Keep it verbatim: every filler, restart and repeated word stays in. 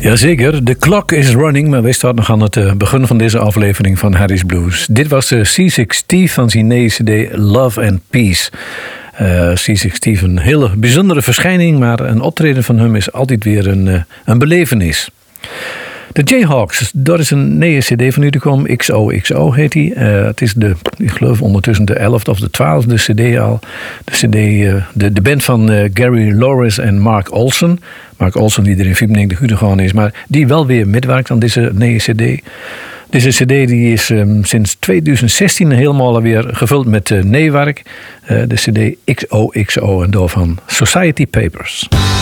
Jazeker, de klok is running, maar wij staan nog aan het uh, begin van deze aflevering van Harry's Blues. Dit was de C zes Steve van zijn nieuwe cd Love and Peace. Uh, C zes Steve, een hele bijzondere verschijning, maar een optreden van hem is altijd weer een, uh, een belevenis. De Jayhawks, dat is een nieuwe cd van u te komen. X O X O heet die. Uh, het is de, ik geloof ondertussen de elfde of de twaalfde cd al. De, cd, uh, de, de band van uh, Gary Loris en Mark Olsen. Mark Olsen die er in vijfennegentig uur gegaan is, maar die wel weer metwerkt aan deze nieuwe cd. Deze cd die is um, sinds tweeduizend zestien helemaal weer gevuld met uh, nieuwwerk. Uh, de cd X O X O en daarvan Society Papers.